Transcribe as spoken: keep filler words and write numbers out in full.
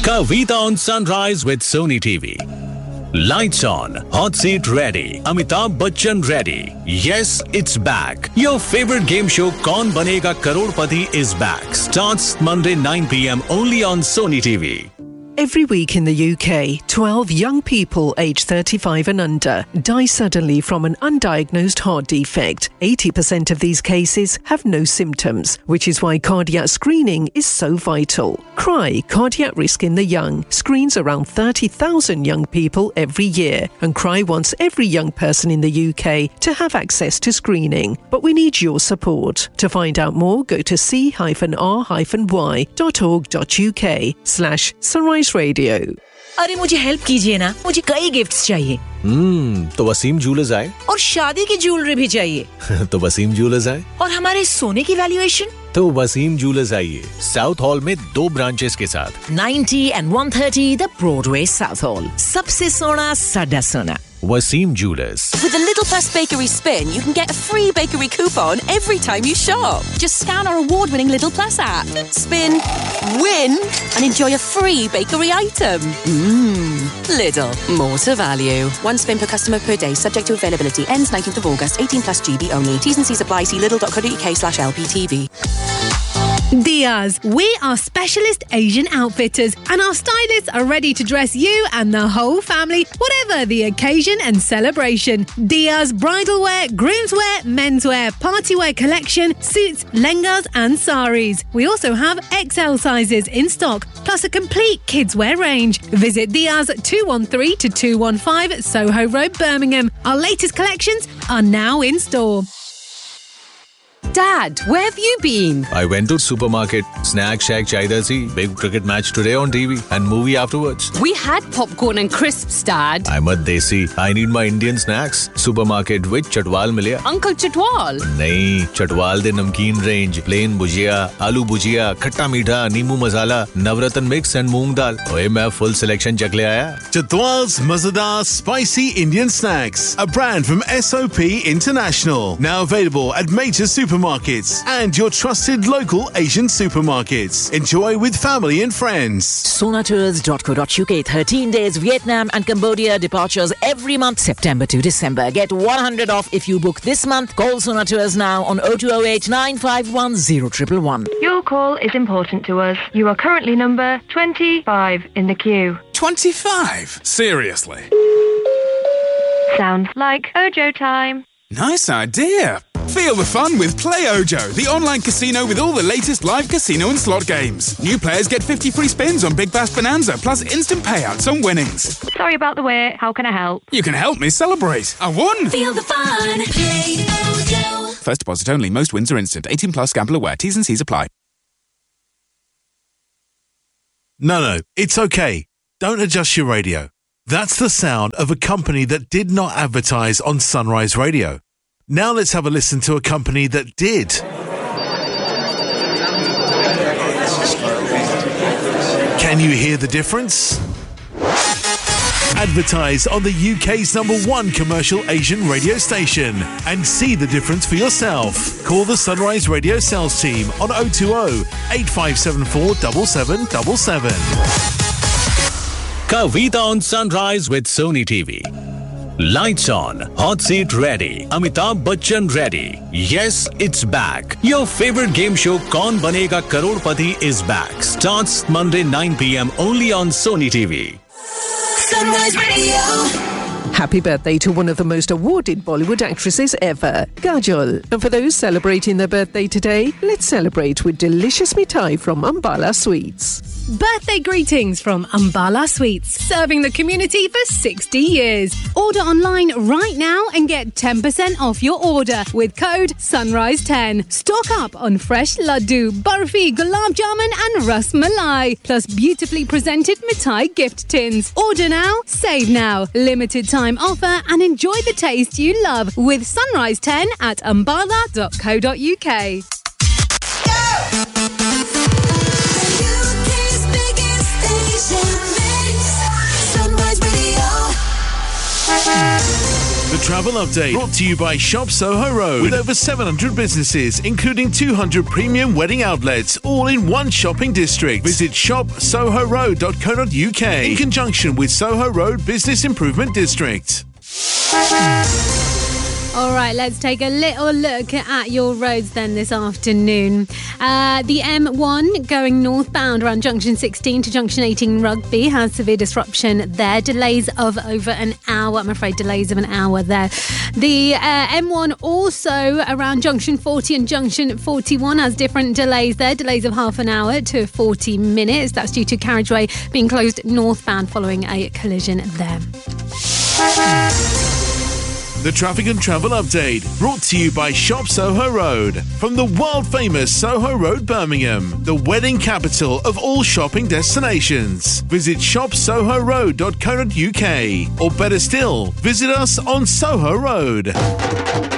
Kavita on Sunrise with Sony T V. Lights on, hot seat ready, Amitabh Bachchan ready. Yes, it's back. Your favorite game show Kaun Banega Crorepati is back. Starts Monday nine p.m. only on Sony T V. Every week in the U K, twelve young people aged thirty-five and under die suddenly from an undiagnosed heart defect. eighty percent of these cases have no symptoms, which is why cardiac screening is so vital. C R I, Cardiac Risk in the Young, screens around thirty thousand young people every year, and C R I wants every young person in the U K to have access to screening. But we need your support. To find out more, go to c r y dot org dot u k slash sunrise radio. अरे मुझे help कीजिए ना, मुझे कई gifts चाहिए। हम्म तो Wasim jewellers आए और शादी की ज्वेलरी भी चाहिए। तो वसीम ज्वेलर्स आए और हमारे सोने की वैल्यूएशन तो वसीम ज्वेलर्स आइए साउथ हॉल में दो ब्रांचेस के साथ ninety and one thirty the Broadway south hall, सबसे सोना साडा सोना। Wasim Jewelers. With a Little Plus Bakery spin, you can get a free bakery coupon every time you shop. Just scan our award-winning Little Plus app, spin, win, and enjoy a free bakery item. Mmm, Lidl, more to value. One spin per customer per day, subject to availability. Ends nineteenth of August. eighteen plus G B only. T's and C's apply. See lidl dot co dot uk slash L P T V. Diaz, we are specialist Asian outfitters and our stylists are ready to dress you and the whole family, whatever the occasion and celebration. Diaz bridal wear, groomswear, menswear, party wear collection, suits, lehengas and saris. We also have X L sizes in stock, plus a complete kids wear range. Visit Diaz two one three to two one five Soho Road, Birmingham. Our latest collections are now in store. Dad, where have you been? I went to supermarket, snack shack chahiye si, big cricket match today on T V and movie afterwards. We had popcorn and crisps, Dad. I'm a desi. I need my Indian snacks. Supermarket with Chatwal milya. Uncle Chatwal? Nahi, Chatwal de namkeen range, plain bhujia, aloo bhujia, khatta meetha, neemu masala, navratan mix and moong dal. Oye, main full selection chak le aaya. Chatwal's Mazadar Spicy Indian Snacks, a brand from S O P International. Now available at major supermarkets and your trusted local Asian supermarkets. Enjoy with family and friends. sonatours dot co dot uk. thirteen days Vietnam and Cambodia departures every month, September to December. Get one hundred off if you book this month. Call Sonatours now on oh two oh eight nine five one oh one one one. Your call is important to us. You are currently number twenty-five in the queue. twenty-five? Seriously? Sounds like Ojo time. Nice idea. Feel the fun with Play Ojo, the online casino with all the latest live casino and slot games. New players get fifty free spins on Big Bash Bonanza, plus instant payouts on winnings. Sorry about the wait. How can I help? You can help me celebrate. I won! Feel the fun. Play Ojo. First deposit only. Most wins are instant. eighteen plus. Gamble aware. T's and C's apply. No, no, it's okay. Don't adjust your radio. That's the sound of a company that did not advertise on Sunrise Radio. Now let's have a listen to a company that did. Can you hear the difference? Advertise on the U K's number one commercial Asian radio station and see the difference for yourself. Call the Sunrise Radio sales team on oh two oh eight five seven four seven seven seven seven. Kavita on Sunrise with Sony T V. Lights on, hot seat ready, Amitabh Bachchan ready. Yes, it's back. Your favorite game show Kaun Banega Crorepati is back. Starts Monday nine p.m. only on Sony T V. Sunrise Radio. Happy birthday to one of the most awarded Bollywood actresses ever, Kajol. And for those celebrating their birthday today, let's celebrate with delicious mithai from Ambala Sweets. Birthday greetings from Ambala Sweets, serving the community for sixty years. Order online right now and get ten percent off your order with code sunrise ten. Stock up on fresh laddu, barfi, gulab jamun and ras malai, plus beautifully presented mithai gift tins. Order now, save now. Limited time offer and enjoy the taste you love with Sunrise ten at ambala dot co dot uk. The travel update brought to you by Shop Soho Road. With over seven hundred businesses, including two hundred premium wedding outlets, all in one shopping district. Visit shop soho road dot co dot uk in conjunction with Soho Road Business Improvement District. All right, let's take a little look at your roads then this afternoon. Uh, the M one going northbound around Junction sixteen to Junction eighteen Rugby has severe disruption there. Delays of over an hour. I'm afraid delays of an hour there. The uh, M one also around Junction forty and Junction forty-one has different delays there. Delays of half an hour to forty minutes. That's due to carriageway being closed northbound following a collision there. The traffic and travel update brought to you by Shop Soho Road. From the world famous Soho Road, Birmingham, the wedding capital of all shopping destinations. Visit shop soho road dot co dot uk or better still, visit us on Soho Road.